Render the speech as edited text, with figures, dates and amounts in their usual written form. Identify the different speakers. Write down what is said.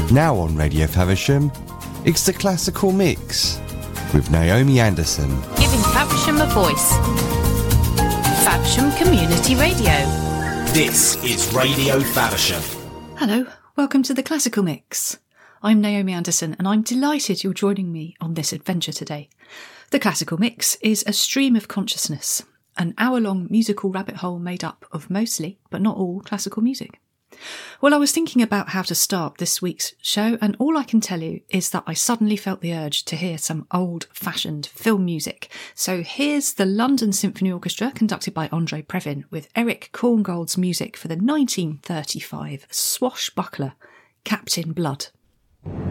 Speaker 1: Now on Radio Faversham, it's the Classical Mix with Naomi Anderson.
Speaker 2: Giving Faversham a voice. Faversham Community Radio.
Speaker 3: This is Radio Faversham.
Speaker 4: Hello, welcome to the Classical Mix. I'm Naomi Anderson and I'm delighted you're joining me on this adventure today. The Classical Mix is a stream of consciousness, an hour-long musical rabbit hole made up of mostly, but not all, classical music. Well, I was thinking about how to start this week's show, and all I can tell you is that I suddenly felt the urge to hear some old-fashioned film music. So here's the London Symphony Orchestra, conducted by Andre Previn, with Eric Korngold's music for the 1935 swashbuckler Captain Blood.